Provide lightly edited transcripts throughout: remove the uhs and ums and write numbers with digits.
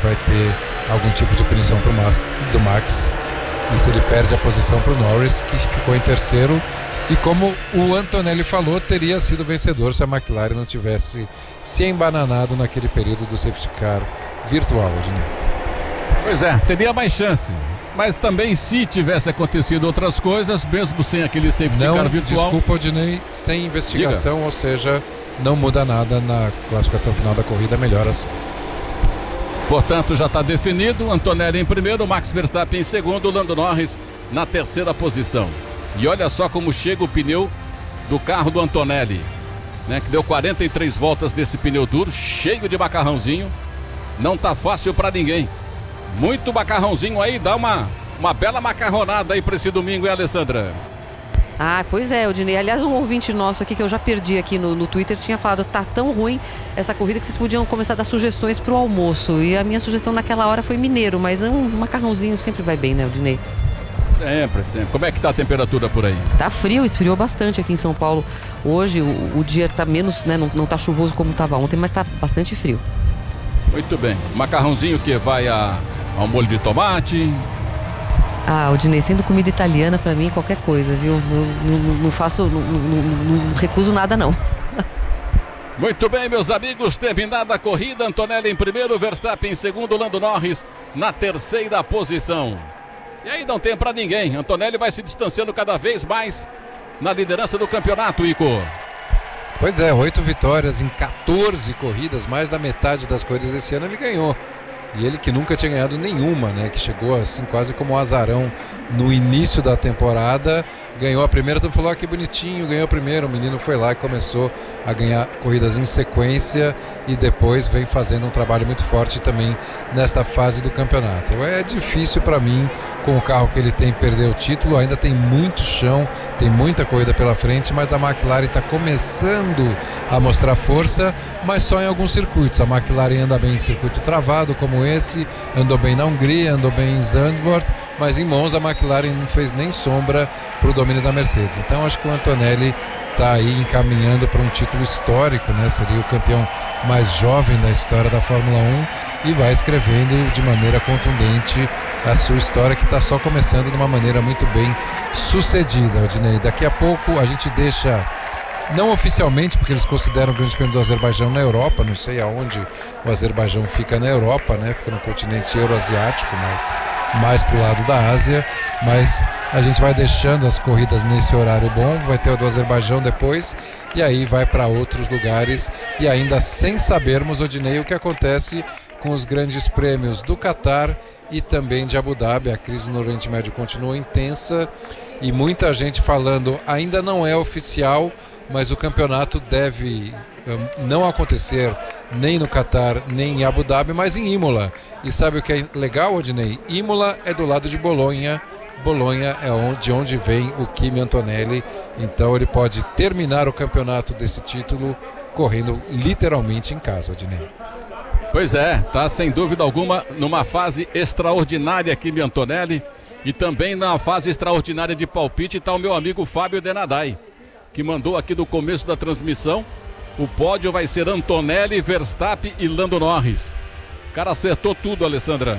vai ter algum tipo de punição do Max, e se ele perde a posição para o Norris, que ficou em terceiro, e como o Antonelli falou, teria sido vencedor se a McLaren não tivesse se embananado naquele período do safety car virtual, Odinei. Pois é, teria mais chance. Mas também se tivesse acontecido outras coisas, mesmo sem aquele safety car virtual... Desculpa, Odinei, sem investigação, ou seja, não muda nada na classificação final da corrida, melhora assim. Portanto, já está definido, Antonelli em primeiro, Max Verstappen em segundo, Lando Norris na terceira posição. E olha só como chega o pneu do carro do Antonelli, né, que deu 43 voltas desse pneu duro, cheio de macarrãozinho. Não tá fácil para ninguém. Muito macarrãozinho aí, dá uma bela macarronada aí para esse domingo, hein, Alessandra? Ah, pois é, Odinei. Aliás, um ouvinte nosso aqui que eu já perdi aqui no Twitter tinha falado, tá tão ruim essa corrida que vocês podiam começar a dar sugestões pro almoço. E a minha sugestão naquela hora foi mineiro, mas um macarrãozinho sempre vai bem, né, Odinei? Sempre. Como é que tá a temperatura por aí? Tá frio, esfriou bastante aqui em São Paulo. Hoje o dia tá menos, né, não tá chuvoso como tava ontem, mas tá bastante frio. Muito bem. Macarrãozinho que vai ao molho de tomate. Ah, Odinei, sendo comida italiana, pra mim, qualquer coisa, viu? Não faço, não recuso nada, não. Muito bem, meus amigos, terminada a corrida, Antonelli em primeiro, Verstappen em segundo, Lando Norris na terceira posição. E aí não tem pra ninguém, Antonelli vai se distanciando cada vez mais na liderança do campeonato, Ico. Pois é, 8 vitórias em 14 corridas, mais da metade das corridas desse ano ele ganhou. E ele que nunca tinha ganhado nenhuma, né? Que chegou assim quase como um azarão no início da temporada. Ganhou a primeira, todo mundo falou, que bonitinho, ganhou a primeira. O menino foi lá e começou a ganhar corridas em sequência e depois vem fazendo um trabalho muito forte também nesta fase do campeonato. É difícil para mim, com o carro que ele tem, perder o título. Ainda tem muito chão, tem muita corrida pela frente, mas a McLaren está começando a mostrar força, mas só em alguns circuitos. A McLaren anda bem em circuito travado, como esse, andou bem na Hungria, andou bem em Zandvoort, mas em Monza a McLaren não fez nem sombra para o domínio da Mercedes. Então acho que o Antonelli está aí encaminhando para um título histórico, né? Seria o campeão mais jovem da história da Fórmula 1 e vai escrevendo de maneira contundente a sua história, que está só começando de uma maneira muito bem sucedida, Odinei. Daqui a pouco a gente deixa, não oficialmente, porque eles consideram o Grande Prêmio do Azerbaijão na Europa, não sei aonde o Azerbaijão fica na Europa, né? Fica no continente euroasiático, mas mais pro lado da Ásia, mas a gente vai deixando as corridas nesse horário bom, vai ter o do Azerbaijão depois, e aí vai para outros lugares, e ainda sem sabermos, Odinei, o que acontece com os grandes prêmios do Catar e também de Abu Dhabi. A crise no Oriente Médio continua intensa, e muita gente falando, ainda não é oficial, mas o campeonato deve não acontecer nem no Catar, nem em Abu Dhabi, mas em Imola. E sabe o que é legal, Odinei? Imola é do lado de Bolonha. Bolonha é de onde vem o Kimi Antonelli. Então ele pode terminar o campeonato desse título correndo literalmente em casa, Odinei. Pois é, tá sem dúvida alguma numa fase extraordinária Kimi Antonelli, e também na fase extraordinária de palpite está o meu amigo Fábio Denadai, que mandou aqui no começo da transmissão: o pódio vai ser Antonelli, Verstappen e Lando Norris. O cara acertou tudo, Alessandra.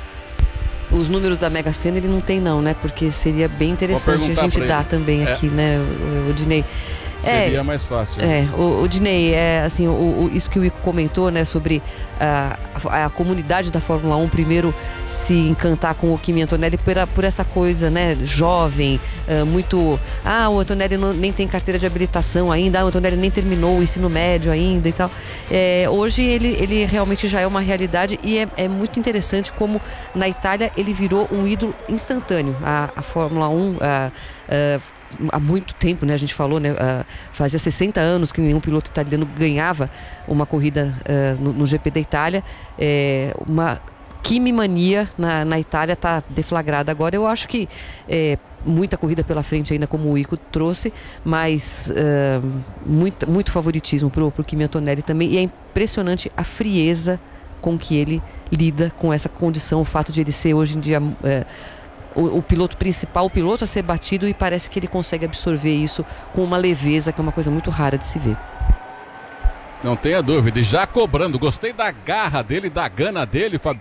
Os números da Mega Sena ele não tem não, né? Porque seria bem interessante a gente dar também aqui, né, Odinei? Seria mais fácil. O Dinei, assim, isso que o Ico comentou, né, sobre a comunidade da Fórmula 1 primeiro se encantar com o Kimi Antonelli por essa coisa, né, jovem, muito, o Antonelli nem tem carteira de habilitação ainda, o Antonelli nem terminou o ensino médio ainda e tal. Hoje ele realmente já é uma realidade, e é muito interessante como na Itália ele virou um ídolo instantâneo. A Fórmula 1 há muito tempo, né? A gente falou, né? Fazia 60 anos que nenhum piloto italiano ganhava uma corrida no GP da Itália. Uma Kimi mania na Itália está deflagrada agora. Eu acho que muita corrida pela frente ainda, como o Ico trouxe, mas muito favoritismo pro Kimi Antonelli também. E é impressionante a frieza com que ele lida com essa condição, o fato de ele ser hoje em dia o piloto principal, o piloto a ser batido, e parece que ele consegue absorver isso com uma leveza que é uma coisa muito rara de se ver. Não tenha dúvida, e já cobrando, gostei da garra dele, da gana dele,